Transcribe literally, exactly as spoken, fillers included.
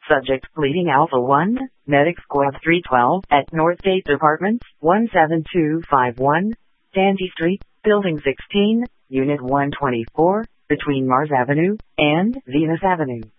Subject bleeding Alpha one, Medic Squad three twelve at Northgate Departments, one seven two five one, Dandy Street, Building sixteen, Unit one twenty-four, between Mars Avenue and Venus Avenue.